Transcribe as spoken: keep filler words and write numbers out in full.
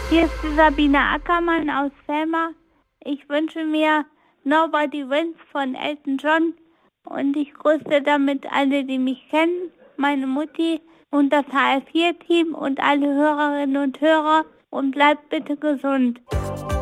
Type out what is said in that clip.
Hier ist die Sabine Ackermann aus Selma. Ich wünsche mir Nobody Wins von Elton John und ich grüße damit alle, die mich kennen, meine Mutti und das H R vier Team und alle Hörerinnen und Hörer und bleibt bitte gesund.